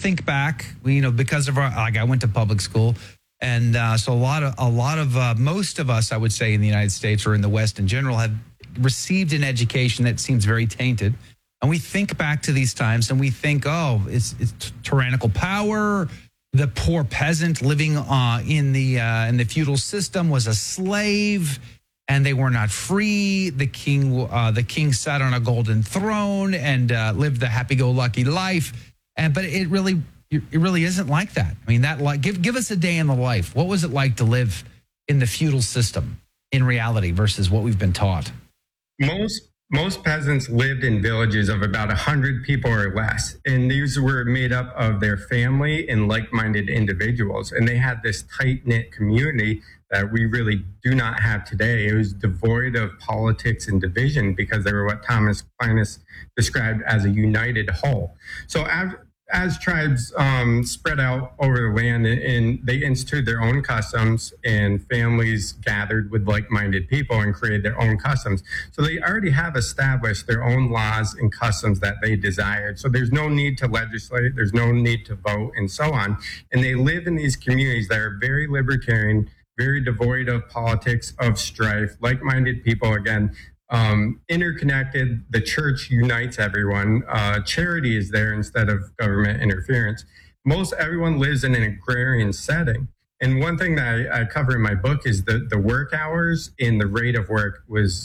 think back, because of I went to public school. And so most of us, I would say, in the United States or in the West in general, have received an education that seems very tainted. And we think back to these times and we think, it's tyrannical power. The poor peasant living in the feudal system was a slave, and they were not free. The king sat on a golden throne and lived the happy-go-lucky life. But it really isn't like that. I mean, give us a day in the life. What was it like to live in the feudal system in reality versus what we've been taught? Most peasants lived in villages of about 100 people or less, and these were made up of their family and like-minded individuals, and they had this tight-knit community that we really do not have today. It was devoid of politics and division because they were what Thomas Aquinas described as a united whole. So as tribes spread out over the land and they instituted their own customs, and families gathered with like-minded people and created their own customs. So they already have established their own laws and customs that they desired. So there's no need to legislate, there's no need to vote, and so on. And they live in these communities that are very libertarian, very devoid of politics, of strife, like-minded people, again, interconnected. The church unites everyone. Charity is there instead of government interference. Most everyone lives in an agrarian setting. And one thing that I cover in my book is the work hours and the rate of work is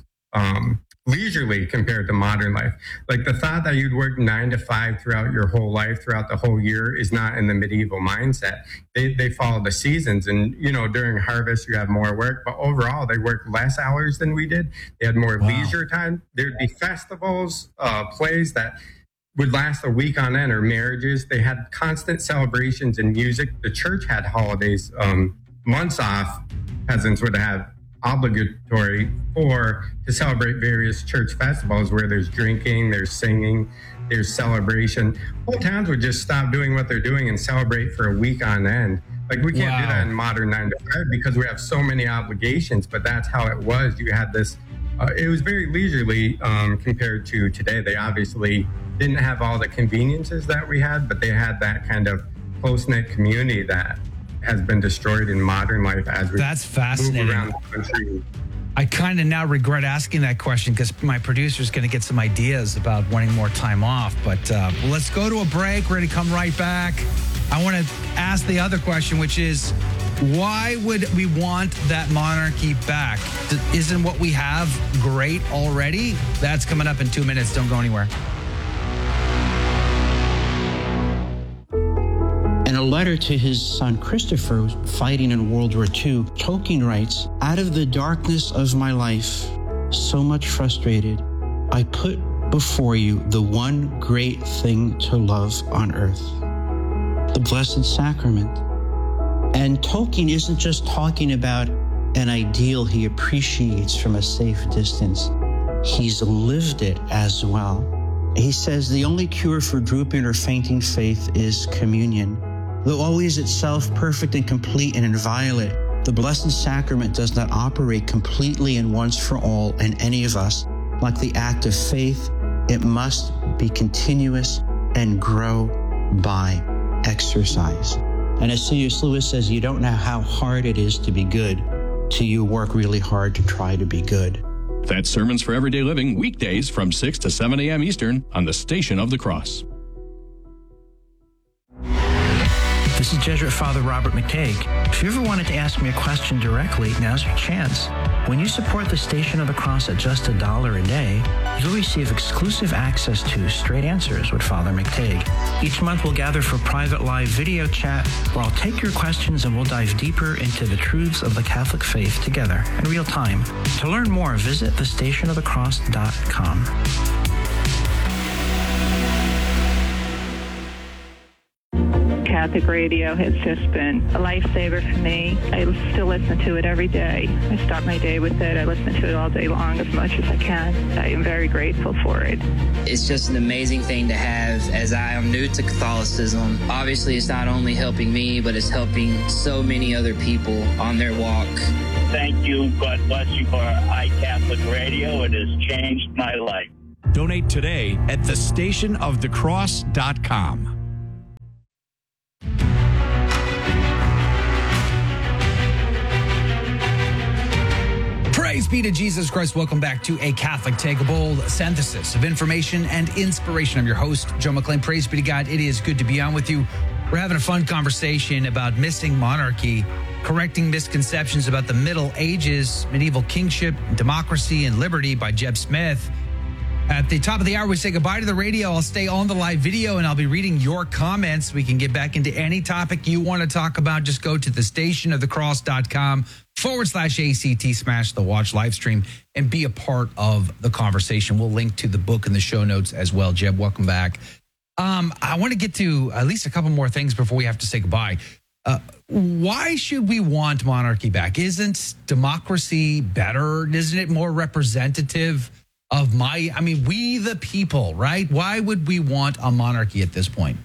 leisurely compared to modern life. Like the thought that you'd work 9 to 5 throughout your whole life, throughout the whole year, is not in the medieval mindset. They follow the seasons, and during harvest you have more work, but overall they work less hours than we did. They had more leisure time. There'd be festivals, plays that would last a week on end, or marriages. They had constant celebrations and music. The church had holidays, months off. Peasants would have obligatory to celebrate various church festivals where there's drinking, there's singing, there's celebration. Whole towns would just stop doing what they're doing and celebrate for a week on end. Like we can't do that in modern 9 to 5 because we have so many obligations, but that's how it was. You had this, it was very leisurely compared to today. They obviously didn't have all the conveniences that we had, but they had that kind of close-knit community that has been destroyed in modern life as we move around the country. I kind of now regret asking that question because my producer's going to get some ideas about wanting more time off. But let's go to a break. We're going to come right back. I want to ask the other question, which is, why would we want that monarchy back? Isn't what we have great already? That's coming up in 2 minutes. Don't go anywhere. In a letter to his son Christopher, fighting in World War II, Tolkien writes, "Out of the darkness of my life, so much frustrated, I put before you the one great thing to love on earth, the Blessed Sacrament." And Tolkien isn't just talking about an ideal he appreciates from a safe distance. He's lived it as well. He says the only cure for drooping or fainting faith is communion. Though always itself perfect and complete and inviolate, the Blessed Sacrament does not operate completely and once for all in any of us. Like the act of faith, it must be continuous and grow by exercise. And as C.S. Lewis says, you don't know how hard it is to be good till you work really hard to try to be good. That's Sermons for Everyday Living, weekdays from 6 to 7 a.m. Eastern on the Station of the Cross. This is Jesuit Father Robert McTague. If you ever wanted to ask me a question directly, now's your chance. When you support the Station of the Cross at just $1 a day, you'll receive exclusive access to Straight Answers with Father McTague. Each month we'll gather for private live video chat where I'll take your questions and we'll dive deeper into the truths of the Catholic faith together in real time. To learn more, visit thestationofthecross.com. Catholic radio has just been a lifesaver for me. I still listen to it every day. I start my day with it. I listen to it all day long as much as I can. I am very grateful for it. It's just an amazing thing to have as I am new to Catholicism. Obviously, it's not only helping me, but it's helping so many other people on their walk. Thank you. God bless you for iCatholic Radio. It has changed my life. Donate today at thestationofthecross.com. Praise be to Jesus Christ. Welcome back to A Catholic Take, a bold synthesis of information and inspiration. I'm your host, Joe McClain. Praise be to God. It is good to be on with you. We're having a fun conversation about missing monarchy, correcting misconceptions about the Middle Ages, medieval kingship, democracy, and liberty by Jeb Smith. At the top of the hour, we say goodbye to the radio. I'll stay on the live video and I'll be reading your comments. We can get back into any topic you want to talk about. Just go to thestationofthecross.com/ACT, smash the watch live stream, and be a part of the conversation. We'll link to the book in the show notes as well. Jeb, welcome back. I want to get to at least a couple more things before we have to say goodbye. Why should we want monarchy back? Isn't democracy better? Isn't it more representative of we the people, right? Why would we want a monarchy at this point?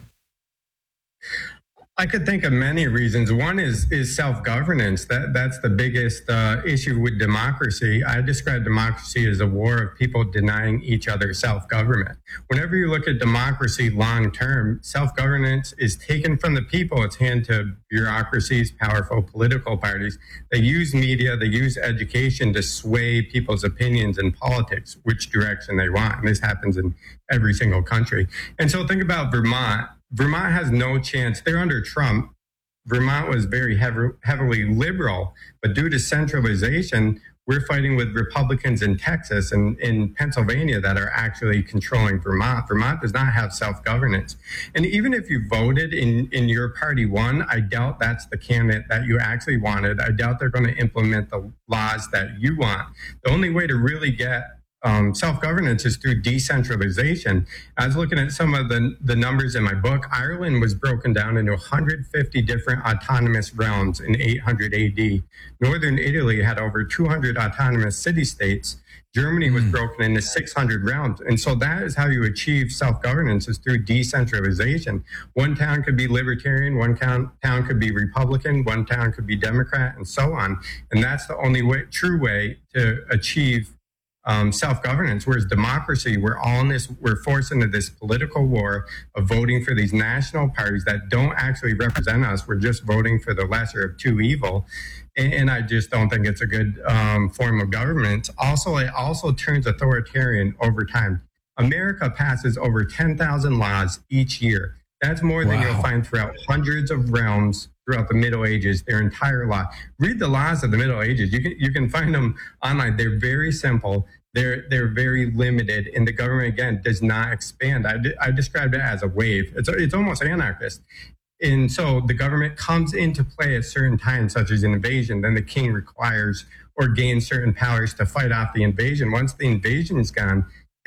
I could think of many reasons. One is self-governance. That's the biggest issue with democracy. I describe democracy as a war of people denying each other self-government. Whenever you look at democracy long-term, self-governance is taken from the people. It's handed to bureaucracies, powerful political parties. They use media, they use education to sway people's opinions in politics, which direction they want. And this happens in every single country. And so think about Vermont. Vermont has no chance. They're under Trump. Vermont was very heavily liberal, but due to centralization, we're fighting with Republicans in Texas and in Pennsylvania that are actually controlling Vermont. Vermont does not have self-governance. And even if you voted in your party won, I doubt that's the candidate that you actually wanted. I doubt they're going to implement the laws that you want. The only way to really get self-governance is through decentralization. I was looking at some of the numbers in my book. Ireland was broken down into 150 different autonomous realms in 800 AD. Northern Italy had over 200 autonomous city-states. Germany was broken into 600 realms. And so that is how you achieve self-governance, is through decentralization. One town could be libertarian, one town could be Republican, one town could be Democrat, and so on. And that's the only true way to achieve self-governance. Whereas democracy, we're forced into this political war of voting for these national parties that don't actually represent us. We're just voting for the lesser of two evil. And I just don't think it's a good form of government. Also, it also turns authoritarian over time. America passes over 10,000 laws each year. That's more than you'll find throughout hundreds of realms throughout the Middle Ages, their entire law. Read the laws of the Middle Ages. You can find them online. They're very simple. They're very limited, and the government, again, does not expand. I described it as a wave. It's almost anarchist. And so the government comes into play at certain times, such as an invasion. Then the king requires or gains certain powers to fight off the invasion. Once the invasion is gone,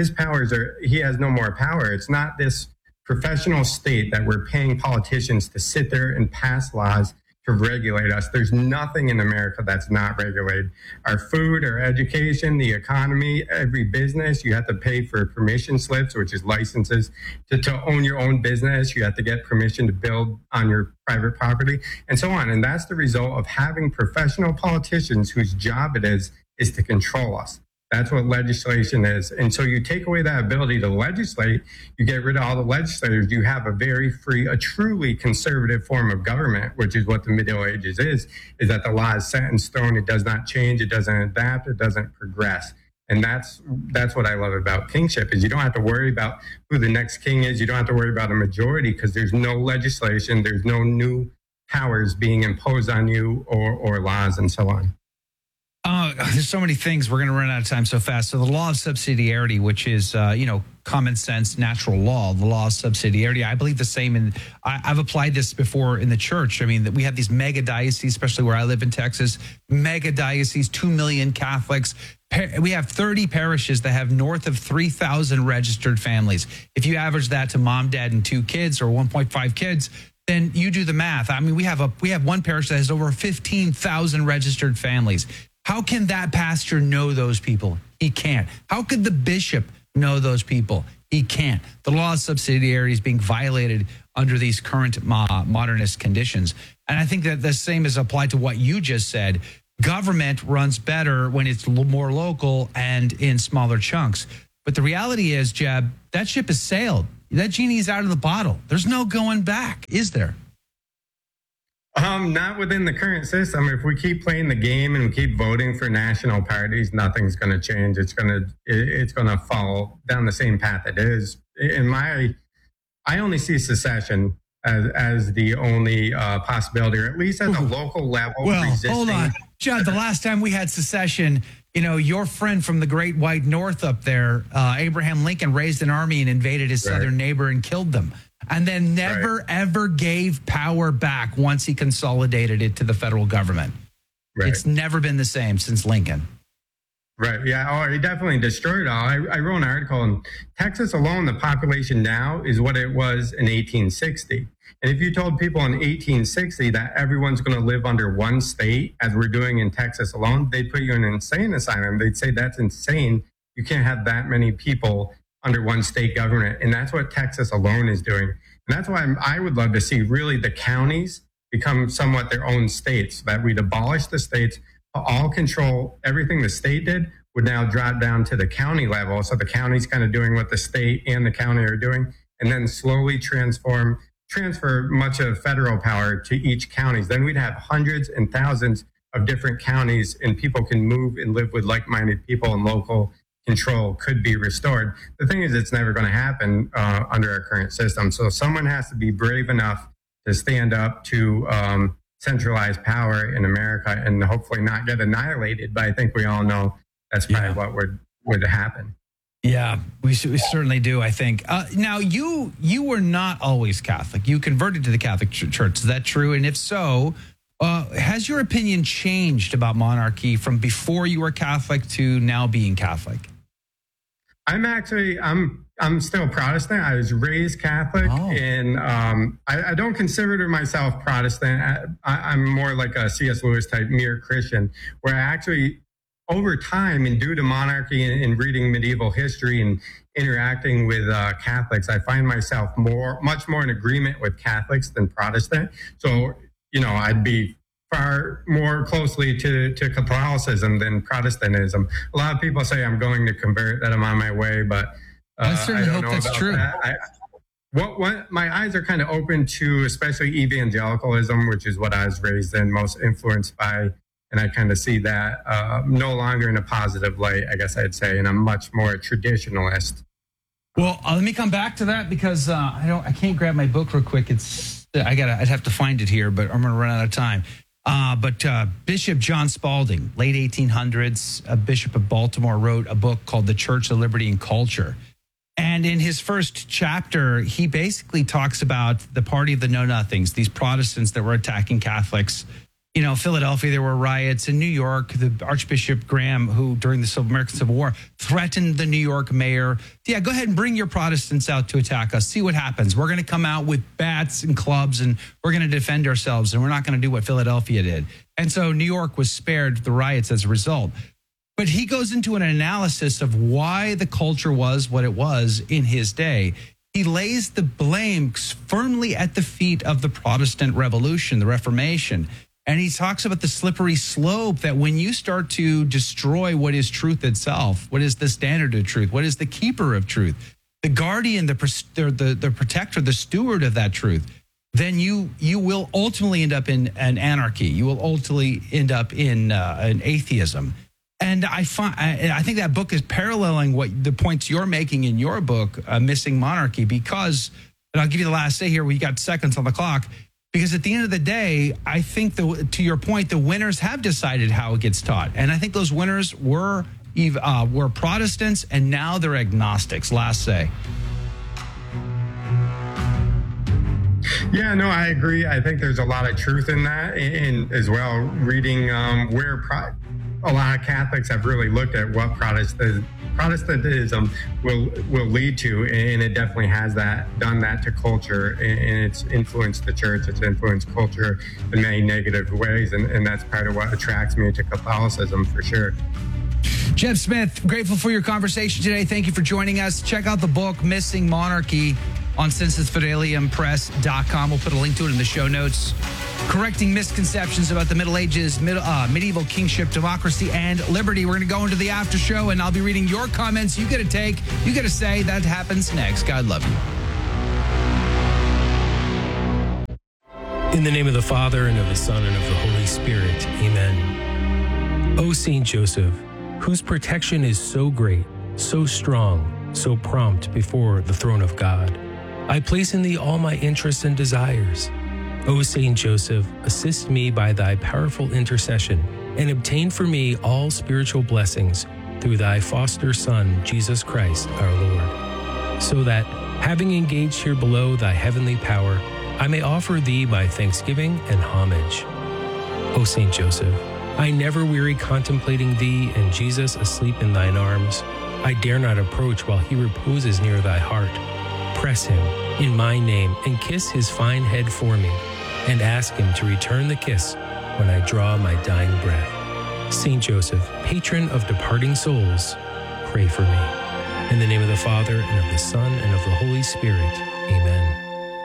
he has no more power. It's not this professional state that we're paying politicians to sit there and pass laws to regulate us. There's nothing in America that's not regulated. Our food, our education, the economy, every business, you have to pay for permission slips, which is licenses to own your own business. You have to get permission to build on your private property, and so on. And that's the result of having professional politicians whose job it is to control us. That's what legislation is. And so you take away that ability to legislate, you get rid of all the legislators, you have a very free, a truly conservative form of government, which is what the Middle Ages is that the law is set in stone. It does not change. It doesn't adapt. It doesn't progress. And that's what I love about kingship, is you don't have to worry about who the next king is. You don't have to worry about a majority because there's no legislation. There's no new powers being imposed on you or laws and so on. There's so many things. We're going to run out of time so fast. So the law of subsidiarity, which is, common sense, natural law, the law of subsidiarity, I believe the same. I've applied this before in the church. I mean, that we have these mega dioceses, especially where I live in Texas, mega dioceses, 2 million Catholics. We have 30 parishes that have north of 3,000 registered families. If you average that to mom, dad, and 2 kids, or 1.5 kids, then you do the math. I mean, we have one parish that has over 15,000 registered families. How can that pastor know those people? He can't. How could the bishop know those people? He can't. The law of subsidiarity is being violated under these current modernist conditions. And I think that the same is applied to what you just said. Government runs better when it's more local and in smaller chunks. But the reality is, Jeb, that ship has sailed. That genie's out of the bottle. There's no going back, is there? Not within the current system. If we keep playing the game and we keep voting for national parties, nothing's going to change. It's going to fall down the same path it is. I only see secession as the only possibility, or at least at the local level. Well, resisting. hold on, Judd. The last time we had secession, your friend from the Great White North up there, Abraham Lincoln, raised an army and invaded his southern neighbor and killed them. And then never, ever gave power back once he consolidated it to the federal government. Right. It's never been the same since Lincoln. Right. Yeah. Oh, he definitely destroyed it all. I wrote an article in Texas alone. The population now is what it was in 1860. And if you told people in 1860 that everyone's going to live under one state, as we're doing in Texas alone, they'd put you in an insane asylum. They'd say that's insane. You can't have that many people under one state government. And that's what Texas alone is doing. And that's why I would love to see really the counties become somewhat their own states, that we'd abolish the states, all control everything the state did would now drop down to the county level. So the county's kind of doing what the state and the county are doing, and then slowly transfer much of federal power to each county. Then we'd have hundreds and thousands of different counties, and people can move and live with like-minded people, and local control could be restored. The thing is, it's never going to happen under our current system. So someone has to be brave enough to stand up to centralized power in America and hopefully not get annihilated. But I think we all know that's probably what would happen. Yeah, we certainly do, I think. Now, you were not always Catholic. You converted to the Catholic Church. Is that true? And if so, has your opinion changed about monarchy from before you were Catholic to now being Catholic? I'm still Protestant. I was raised Catholic, and I don't consider myself Protestant. I'm more like a C.S. Lewis type mere Christian, where I actually, over time, and due to monarchy and reading medieval history and interacting with Catholics, I find myself much more in agreement with Catholics than Protestant. So, I'd be far more closely to Catholicism than Protestantism. A lot of people say I'm going to convert, that I'm on my way, but I certainly hope that's true. What my eyes are kind of open to, especially evangelicalism, which is what I was raised in, most influenced by, and I kind of see that no longer in a positive light, I guess I'd say, and I'm much more a traditionalist. Well, let me come back to that because I can't grab my book real quick. I'd have to find it here, but I'm going to run out of time. But Bishop John Spalding, late 1800s, a bishop of Baltimore, wrote a book called The Church of Liberty and Culture. And in his first chapter, he basically talks about the party of the know-nothings, these Protestants that were attacking Catholics. Philadelphia, there were riots. In New York, the Archbishop Graham, who during the American Civil War threatened the New York mayor. Yeah, go ahead and bring your Protestants out to attack us. See what happens. We're going to come out with bats and clubs, and we're going to defend ourselves, and we're not going to do what Philadelphia did. And so New York was spared the riots as a result. But he goes into an analysis of why the culture was what it was in his day. He lays the blame firmly at the feet of the Protestant Revolution, the Reformation. And he talks about the slippery slope that when you start to destroy what is truth itself, what is the standard of truth, what is the keeper of truth, the guardian, the protector, the steward of that truth, then you will ultimately end up in an anarchy. You will ultimately end up in an atheism. And I think that book is paralleling what the points you're making in your book, Missing Monarchy, because, and I'll give you the last say here, we got seconds on the clock. Because at the end of the day, I think, to your point, the winners have decided how it gets taught. And I think those winners were Protestants, and now they're agnostics. Last say. Yeah, no, I agree. I think there's a lot of truth in that. And as well, reading where a lot of Catholics have really looked at what Protestantism will lead to, and it definitely has done that to culture, and it's influenced the church, it's influenced culture in many negative ways, and that's part of what attracts me to Catholicism for sure. Jeb Smith, grateful for your conversation today. Thank you for joining us. Check out the book, Missing Monarchy, on censusfideliumpress.com. We'll put a link to it in the show notes. Correcting misconceptions about the Middle Ages, medieval kingship, democracy, and liberty. We're going to go into the after show, and I'll be reading your comments. You get a take, you get a say. That happens next. God love you. In the name of the Father, and of the Son, and of the Holy Spirit. Amen. O Saint Joseph, whose protection is so great, so strong, so prompt before the throne of God, I place in thee all my interests and desires. O Saint Joseph, assist me by thy powerful intercession, and obtain for me all spiritual blessings through thy foster Son, Jesus Christ, our Lord, so that, having engaged here below thy heavenly power, I may offer thee my thanksgiving and homage. O Saint Joseph, I never weary contemplating thee and Jesus asleep in thine arms. I dare not approach while he reposes near thy heart. Press him in my name and kiss his fine head for me, and ask him to return the kiss when I draw my dying breath. Saint Joseph, patron of departing souls, pray for me. In the name of the Father, and of the Son, and of the Holy Spirit. Amen.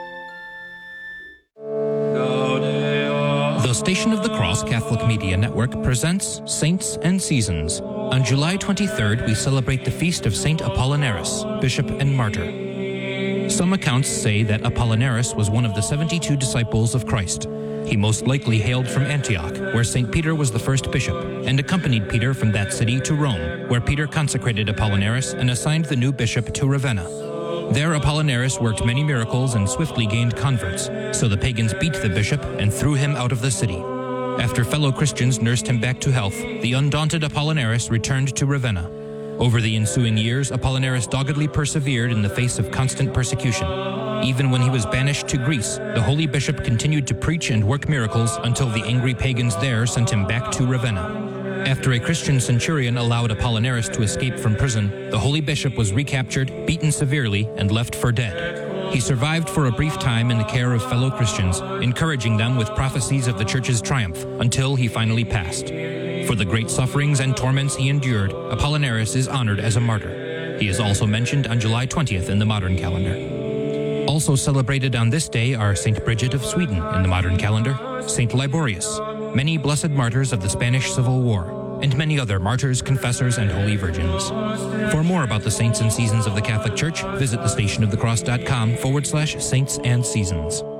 The Station of the Cross Catholic Media Network presents Saints and Seasons. On July 23rd, we celebrate the feast of Saint Apollinaris, Bishop and Martyr. Some accounts say that Apollinaris was one of the 72 disciples of Christ. He most likely hailed from Antioch, where St. Peter was the first bishop, and accompanied Peter from that city to Rome, where Peter consecrated Apollinaris and assigned the new bishop to Ravenna. There Apollinaris worked many miracles and swiftly gained converts, so the pagans beat the bishop and threw him out of the city. After fellow Christians nursed him back to health, the undaunted Apollinaris returned to Ravenna. Over the ensuing years, Apollinaris doggedly persevered in the face of constant persecution. Even when he was banished to Greece, the holy bishop continued to preach and work miracles until the angry pagans there sent him back to Ravenna. After a Christian centurion allowed Apollinaris to escape from prison, the holy bishop was recaptured, beaten severely, and left for dead. He survived for a brief time in the care of fellow Christians, encouraging them with prophecies of the church's triumph, until he finally passed. For the great sufferings and torments he endured, Apollinaris is honored as a martyr. He is also mentioned on July 20th in the modern calendar. Also celebrated on this day are St. Bridget of Sweden in the modern calendar, St. Liborius, many blessed martyrs of the Spanish Civil War, and many other martyrs, confessors, and holy virgins. For more about the saints and seasons of the Catholic Church, visit thestationofthecross.com/saints and seasons.